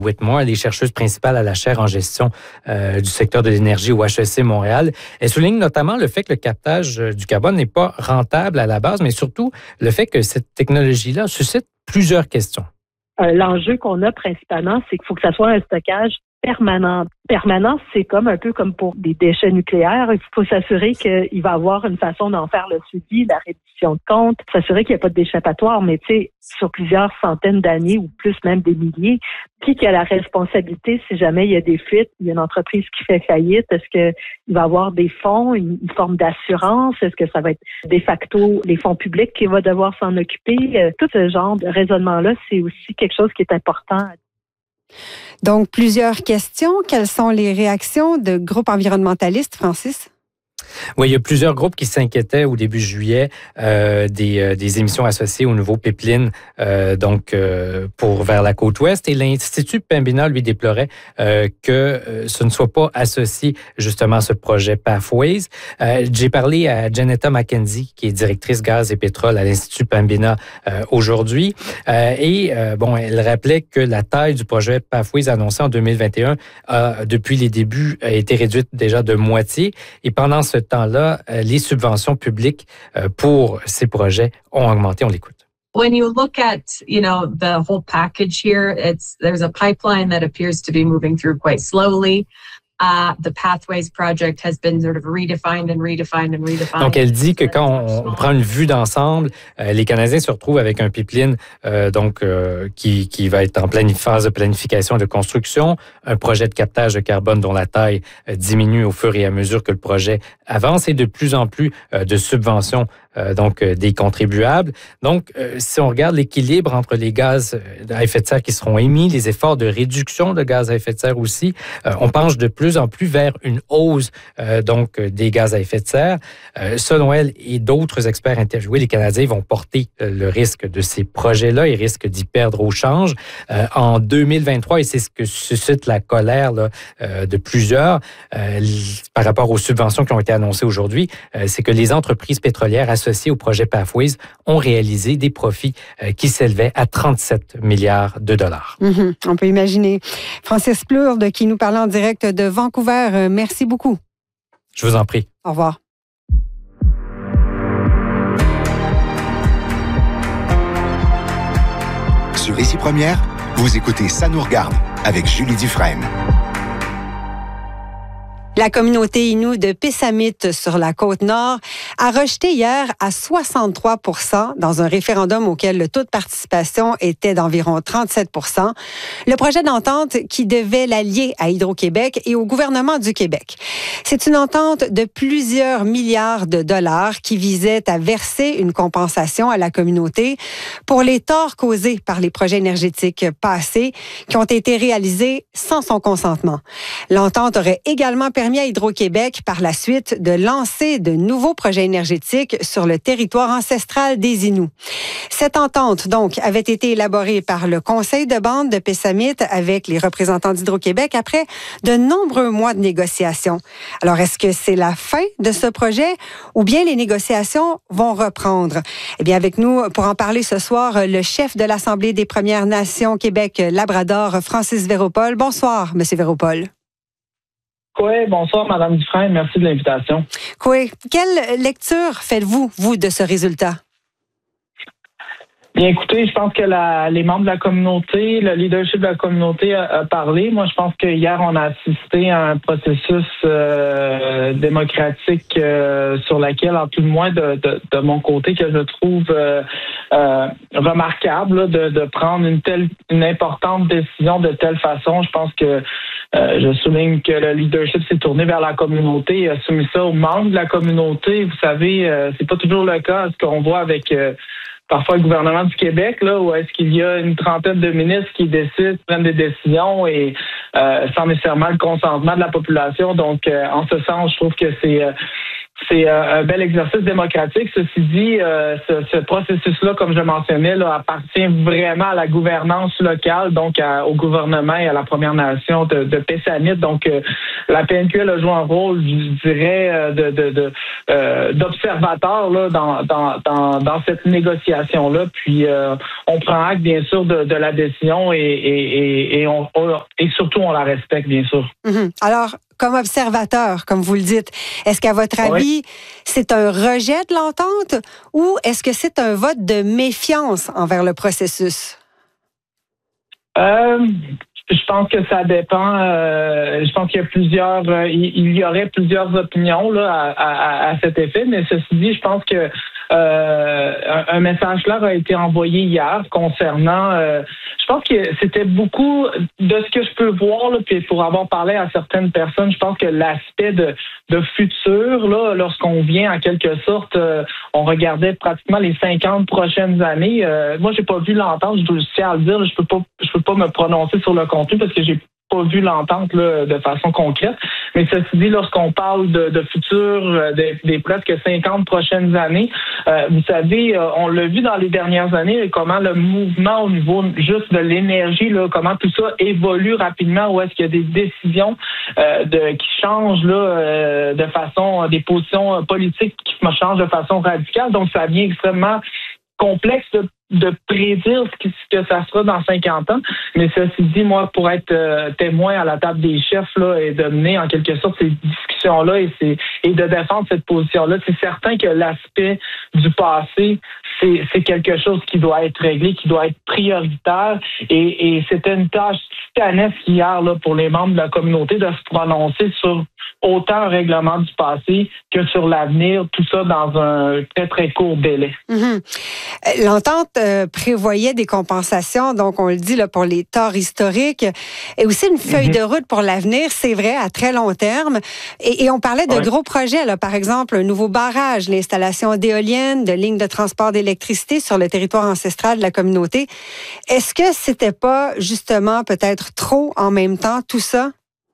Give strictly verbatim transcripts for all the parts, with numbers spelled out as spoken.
Whitmore, elle est chercheuse principale à la chaire en gestion euh, du secteur de l'énergie au H E C Montréal. Elle souligne notamment le fait que le captage du carbone n'est pas rentable à la base, mais surtout le fait que cette technologie-là suscite plusieurs questions. Euh, l'enjeu qu'on a principalement, c'est qu'il faut que ça soit un stockage permanent. Permanent, c'est comme un peu comme pour des déchets nucléaires. Il faut s'assurer qu'il va y avoir une façon d'en faire le suivi, la reddition de compte, s'assurer qu'il n'y a pas d'échappatoire, mais tu sais, sur plusieurs centaines d'années ou plus même des milliers, qui qui a la responsabilité si jamais il y a des fuites, il y a une entreprise qui fait faillite, est-ce qu'il va y avoir des fonds, une, une forme d'assurance, est-ce que ça va être de facto les fonds publics qui vont devoir s'en occuper? Euh, tout ce genre de raisonnement-là, c'est aussi quelque chose qui est important. Donc, plusieurs questions. Quelles sont les réactions de groupes environnementalistes, Francis? Oui, il y a plusieurs groupes qui s'inquiétaient au début juillet euh, des, euh, des émissions associées au nouveau pipeline euh, donc euh, pour vers la côte ouest. Et l'Institut Pembina lui déplorait euh, que euh, ce ne soit pas associé justement à ce projet Pathways. Euh, j'ai parlé à Janetta McKenzie, qui est directrice gaz et pétrole à l'Institut Pembina euh, aujourd'hui. Euh, et euh, bon, elle rappelait que la taille du projet Pathways annoncé en deux mille vingt et un a, depuis les débuts, a été réduite déjà de moitié. Et pendant ce temps-là, les subventions publiques pour ces projets ont augmenté. On l'écoute. When you look at, you know, the whole package here, it's there's a pipeline that appears to be moving through quite slowly. Uh, the Pathways project has been sort of redefined and redefined and redefined. Donc, elle dit que quand on, on prend une vue d'ensemble, euh, les Canadiens se retrouvent avec un pipeline euh, donc euh, qui, qui va être en pleine phase de planification et de construction, un projet de captage de carbone dont la taille euh, diminue au fur et à mesure que le projet avance et de plus en plus euh, de subventions euh, donc euh, des contribuables. Donc, euh, si on regarde l'équilibre entre les gaz à effet de serre qui seront émis, les efforts de réduction de gaz à effet de serre aussi, euh, on penche de plus en plus vers une hausse euh, donc des gaz à effet de serre. Euh, selon elle et d'autres experts interviewés, les Canadiens vont porter euh, le risque de ces projets-là et risquent d'y perdre au change. Euh, en deux mille vingt-trois, et c'est ce que suscite la colère là, euh, de plusieurs euh, par rapport aux subventions qui ont été annoncées aujourd'hui, euh, c'est que les entreprises pétrolières associées au projet Pathways ont réalisé des profits euh, qui s'élevaient à trente-sept milliards de dollars. Mm-hmm. On peut imaginer. Francis Plourde qui nous parlait en direct de Vancouver. Merci beaucoup. Je vous en prie. Au revoir. Sur Ici Première, vous écoutez Ça nous regarde avec Julie Dufresne. La communauté Innu de Pessamit sur la Côte-Nord a rejeté hier à soixante-trois pour cent dans un référendum auquel le taux de participation était d'environ trente-sept pour cent, le projet d'entente qui devait l'allier à Hydro-Québec et au gouvernement du Québec. C'est une entente de plusieurs milliards de dollars qui visait à verser une compensation à la communauté pour les torts causés par les projets énergétiques passés qui ont été réalisés sans son consentement. L'entente aurait également permis permis à Hydro-Québec par la suite de lancer de nouveaux projets énergétiques sur le territoire ancestral des Inuits. Cette entente, donc, avait été élaborée par le conseil de bande de Pessamit avec les représentants d'Hydro-Québec après de nombreux mois de négociations. Alors, est-ce que c'est la fin de ce projet ou bien les négociations vont reprendre? Eh bien, avec nous, pour en parler ce soir, le chef de l'Assemblée des Premières Nations Québec-Labrador, Francis Véropol. Bonsoir, Monsieur Véropol. Oui, bonsoir, Madame Dufresne. Merci de l'invitation. Oui. Quelle lecture faites-vous, vous, de ce résultat? Bien, écoutez, je pense que la, les membres de la communauté, le leadership de la communauté a, a parlé. Moi, je pense que hier, on a assisté à un processus euh, démocratique euh, sur lequel, en tout le moins de, de, de mon côté, que je trouve euh, euh, remarquable là, de, de prendre une telle, une importante décision de telle façon. Je pense que euh, je souligne que le leadership s'est tourné vers la communauté et a soumis ça aux membres de la communauté. Vous savez, euh, c'est pas toujours le cas, ce qu'on voit avec euh, parfois le gouvernement du Québec, là, où est-ce qu'il y a une trentaine de ministres qui décident, prennent des décisions et euh, sans nécessairement le consentement de la population. Donc, euh, en ce sens, je trouve que c'est euh, c'est un bel exercice démocratique. Ceci dit, euh, ce, ce processus-là, comme je mentionnais, là, appartient vraiment à la gouvernance locale, donc à, au gouvernement et à la Première Nation de, de Pessamit. Donc, euh, la P N Q L a joué un rôle, je dirais, de, de, de euh, d'observateur là dans, dans, dans, dans cette négociation-là. Puis, euh, on prend acte, bien sûr, de, de la décision et, et, et, et, on, et surtout, on la respecte, bien sûr. Mm-hmm. Alors, comme observateur, comme vous le dites, est-ce qu'à votre avis, oui. c'est un rejet de l'entente ou est-ce que c'est un vote de méfiance envers le processus? Euh, je pense que ça dépend. Euh, je pense qu'il y a plusieurs, euh, il y aurait plusieurs opinions là à, à, à cet effet, mais ceci dit, je pense que euh, un, un message clair a été envoyé hier concernant. Euh, je pense que c'était beaucoup de ce que je peux voir là, puis pour avoir parlé à certaines personnes, je pense que l'aspect de, de futur là, lorsqu'on vient en quelque sorte, euh, on regardait pratiquement les cinquante prochaines années. Euh, moi, j'ai pas vu l'entente, je dois tiens à le dire, je peux pas, je peux pas me prononcer sur le contenu parce que j'ai pas vu l'entente là, de façon concrète. Mais ceci dit, lorsqu'on parle de, de futur, des, des presque cinquante prochaines années, euh, vous savez, euh, on l'a vu dans les dernières années, comment le mouvement au niveau juste de l'énergie, là, comment tout ça évolue rapidement, où est-ce qu'il y a des décisions euh, de, qui changent là, euh, de façon, des positions politiques qui changent de façon radicale. Donc, ça devient extrêmement complexe de, de prédire ce, qui, ce que ça sera dans cinquante ans. Mais ceci dit, moi, pour être euh, témoin à la table des chefs là, et de mener en quelque sorte ces discussions-là et, c'est, et de défendre cette position-là, c'est certain que l'aspect du passé, c'est, c'est quelque chose qui doit être réglé, qui doit être prioritaire. Et, et c'était une tâche titanesque hier là, pour les membres de la communauté de se prononcer sur autant un règlement du passé que sur l'avenir, tout ça dans un très, très court délai. Mm-hmm. L'entente euh, prévoyait des compensations, donc on le dit là, pour les torts historiques, et aussi une feuille mm-hmm. de route pour l'avenir, c'est vrai, à très long terme. Et, et on parlait de ouais. gros projets, là, par exemple, un nouveau barrage, l'installation d'éoliennes, de lignes de transport d'électricité sur le territoire ancestral de la communauté. Est-ce que c'était pas justement peut-être trop en même temps, tout ça?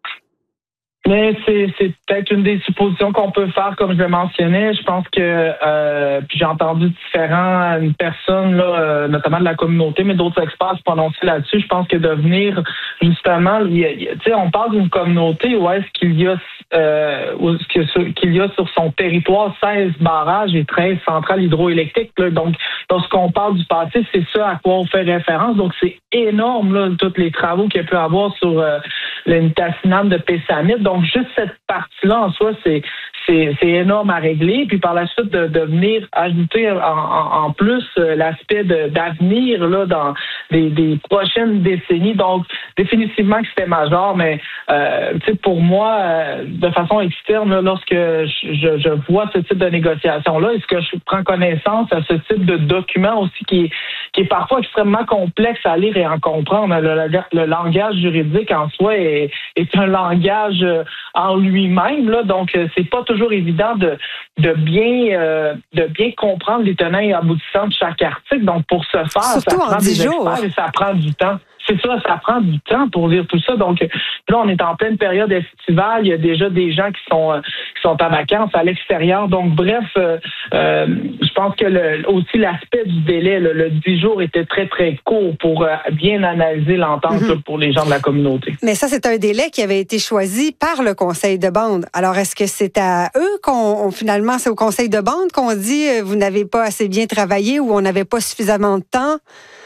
Mais c'est, c'est peut-être une des suppositions qu'on peut faire, comme je le mentionnais. Je pense que, euh, puis j'ai entendu différentes personnes, là, euh, notamment de la communauté, mais d'autres experts se prononcer là-dessus. Je pense que de venir, justement, tu sais, on parle d'une communauté où est-ce qu'il y a, euh, où est-ce qu'il y a sur son territoire seize barrages et treize centrales hydroélectriques. Là. Donc, lorsqu'on parle du passé, c'est ça à quoi on fait référence. Donc, c'est énorme, là, tous les travaux qu'il y a pu avoir sur euh, l'Nitassinan de Pessamit. Donc, juste cette partie-là, en soi, c'est, c'est, c'est énorme à régler. Puis par la suite, de, de venir ajouter en, en, en plus euh, l'aspect de, d'avenir là, dans des, des prochaines décennies. Donc, définitivement que c'était majeur, mais euh, tu sais, pour moi, euh, de façon externe, là, lorsque je, je vois ce type de négociation-là, est-ce que je prends connaissance à ce type de document aussi qui est, qui est parfois extrêmement complexe à lire et à comprendre. Le, le, le langage juridique en soi est, est un langage en lui-même, là, donc c'est pas toujours évident de, de bien euh, de bien comprendre les tenants et aboutissants de chaque article. Donc pour ce faire, surtout ça prend des jours. experts et ça prend du temps. C'est ça, ça prend du temps pour lire tout ça. Donc là, on est en pleine période estivale. Il y a déjà des gens qui sont euh, qui sont en vacances à l'extérieur. Donc bref, euh, euh, je pense que le, aussi l'aspect du délai, le, le dix jours était très très court pour euh, bien analyser l'entente mm-hmm. là, pour les gens de la communauté. Mais ça, c'est un délai qui avait été choisi par le conseil de bande. Alors est-ce que c'est à eux qu'on on, finalement c'est au conseil de bande qu'on dit euh, vous n'avez pas assez bien travaillé ou on n'avait pas suffisamment de temps?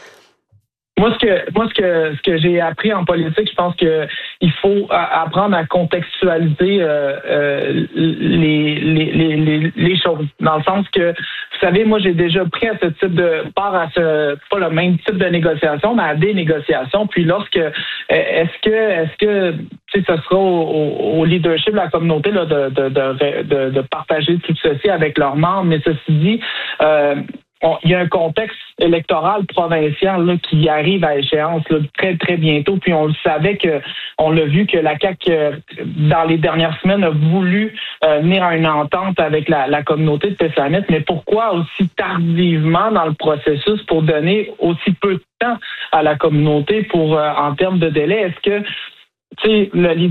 Moi, ce que moi ce que ce que j'ai appris en politique, je pense que il faut apprendre à contextualiser euh, euh, les, les, les, les choses. Dans le sens que, vous savez, moi, j'ai déjà pris à ce type de part à ce pas le même type de négociation, mais à des négociations. Puis lorsque est-ce que est-ce que tu sais, ce sera au, au leadership de la communauté là, de, de, de, de, de partager tout ceci avec leurs membres. Mais ceci dit, euh, On, il y a un contexte électoral provincial là, qui arrive à échéance là, très, très bientôt. Puis on le savait que, on l'a vu que la C A Q, euh, dans les dernières semaines, a voulu euh, venir à une entente avec la, la communauté de Pessamit. Mais pourquoi aussi tardivement dans le processus pour donner aussi peu de temps à la communauté pour euh, en termes de délai? Est-ce que tu sais, le leadership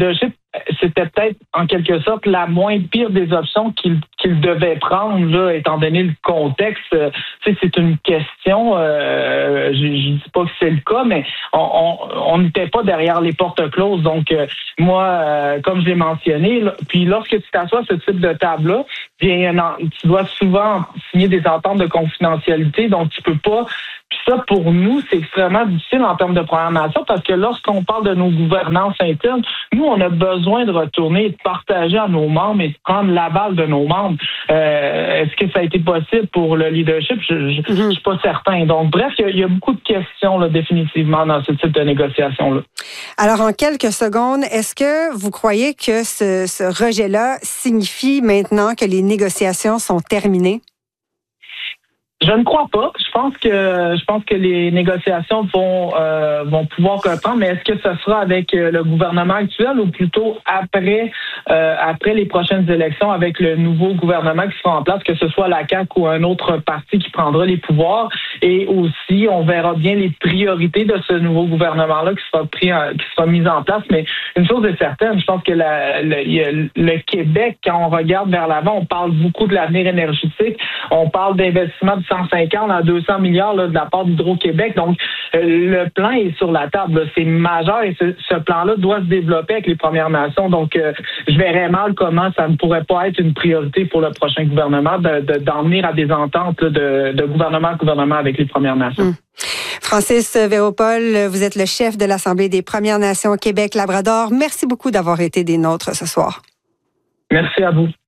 c'était peut-être en quelque sorte la moins pire des options qu'il qu'il devait prendre, là, étant donné le contexte. Euh, tu sais, c'est une question, euh, je, je dis pas que c'est le cas, mais on n'était pas derrière les portes closes. Donc, euh, moi, euh, comme je l'ai mentionné, là, puis lorsque tu t'assois à ce type de table-là, bien, tu dois souvent signer des ententes de confidentialité, donc tu peux pas. Puis ça, pour nous, c'est extrêmement difficile en termes de programmation parce que lorsqu'on parle de nos gouvernances internes, nous, on a besoin de retourner et de partager à nos membres et de prendre l'aval de nos membres. Euh, est-ce que ça a été possible pour le leadership? Je ne mm-hmm. suis pas certain. Donc, bref, il y, y a beaucoup de questions là, définitivement dans ce type de négociation-là. Alors, en quelques secondes, est-ce que vous croyez que ce, ce rejet-là signifie maintenant que les négociations sont terminées? Je ne crois pas. Je pense que je pense que les négociations vont euh, vont pouvoir reprendre, mais est-ce que ce sera avec le gouvernement actuel ou plutôt après euh, après les prochaines élections avec le nouveau gouvernement qui sera en place, que ce soit la C A Q ou un autre parti qui prendra les pouvoirs, et aussi on verra bien les priorités de ce nouveau gouvernement-là qui sera pris en, qui sera mis en place. Mais une chose est certaine, je pense que la, le, le Québec, quand on regarde vers l'avant, on parle beaucoup de l'avenir énergétique, on parle d'investissement de cent cinquante à deux cents milliards là, de la part d'Hydro-Québec. Donc, euh, le plan est sur la table. Là. C'est majeur et ce, ce plan-là doit se développer avec les Premières Nations. Donc, euh, je verrais mal comment ça ne pourrait pas être une priorité pour le prochain gouvernement de, de, d'en venir à des ententes là, de, de gouvernement à gouvernement avec les Premières Nations. Hum. Francis Véropol, vous êtes le chef de l'Assemblée des Premières Nations Québec-Labrador. Merci beaucoup d'avoir été des nôtres ce soir. Merci à vous.